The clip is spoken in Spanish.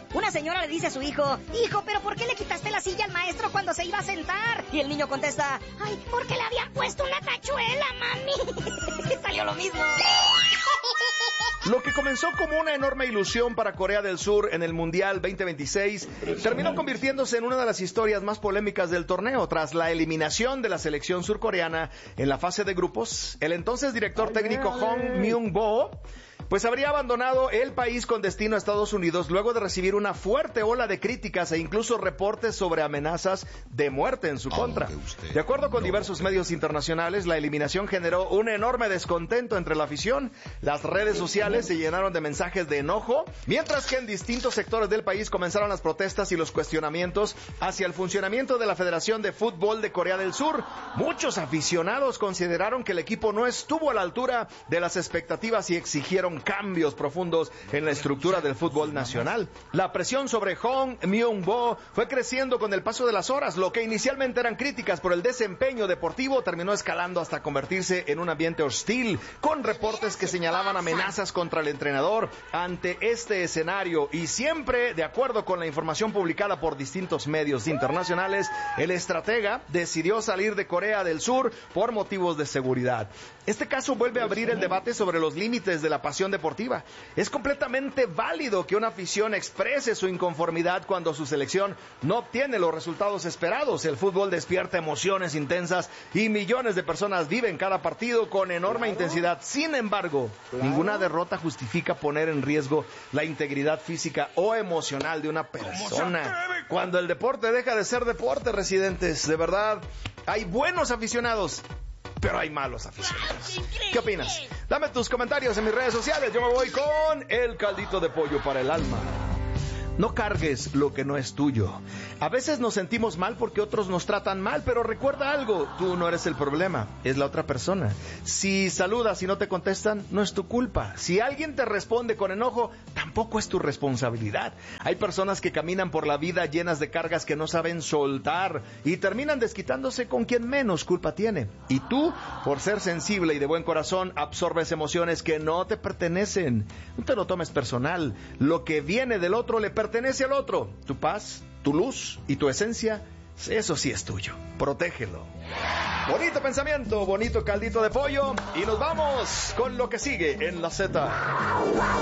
Una señora le dice a su hijo, hijo, ¿pero por qué le quitaste la silla al maestro cuando se iba a sentar? Y el niño contesta, ay, porque le habían puesto una tachuela, mami. Salió lo mismo. Lo que comenzó como una enorme ilusión para Corea del Sur en el Mundial 2026 terminó convirtiéndose en una de las historias más polémicas del torneo. Tras la eliminación de la selección surcoreana en la fase de grupos, el entonces director técnico Hong Myung-bo pues habría abandonado el país con destino a Estados Unidos luego de recibir una fuerte ola de críticas e incluso reportes sobre amenazas de muerte en su contra. De acuerdo con diversos medios internacionales, la eliminación generó un enorme descontento entre la afición. Las redes sociales se llenaron de mensajes de enojo, mientras que en distintos sectores del país comenzaron las protestas y los cuestionamientos hacia el funcionamiento de la Federación de Fútbol de Corea del Sur. Muchos aficionados consideraron que el equipo no estuvo a la altura de las expectativas y exigieron cambios profundos en la estructura del fútbol nacional. La presión sobre Hong Myung-bo fue creciendo con el paso de las horas. Lo que inicialmente eran críticas por el desempeño deportivo terminó escalando hasta convertirse en un ambiente hostil, con reportes que señalaban amenazas contra el entrenador. Ante este escenario, y siempre de acuerdo con la información publicada por distintos medios internacionales, el estratega decidió salir de Corea del Sur por motivos de seguridad. Este caso vuelve a abrir el debate sobre los límites de la pasión deportiva. Es completamente válido que una afición exprese su inconformidad cuando su selección no obtiene los resultados esperados. El fútbol despierta emociones intensas y millones de personas viven cada partido con enorme intensidad. Sin embargo, ninguna derrota justifica poner en riesgo la integridad física o emocional de una persona. Cuando el deporte deja de ser deporte, residentes, de verdad, hay buenos aficionados, pero hay malos aficionados. ¿Qué opinas? Dame tus comentarios en mis redes sociales. Yo me voy con el caldito de pollo para el alma. No cargues lo que no es tuyo. A veces nos sentimos mal porque otros nos tratan mal, pero recuerda algo, tú no eres el problema, es la otra persona. Si saludas y no te contestan, no es tu culpa. Si alguien te responde con enojo, tampoco es tu responsabilidad. Hay personas que caminan por la vida llenas de cargas que no saben soltar y terminan desquitándose con quien menos culpa tiene. Y tú, por ser sensible y de buen corazón, absorbes emociones que no te pertenecen. No te lo tomes personal. Lo que viene del otro le pertenece al otro. Tu paz, tu luz y tu esencia, eso sí es tuyo. Protégelo. Bonito pensamiento, bonito caldito de pollo. Y nos vamos con lo que sigue en la Z.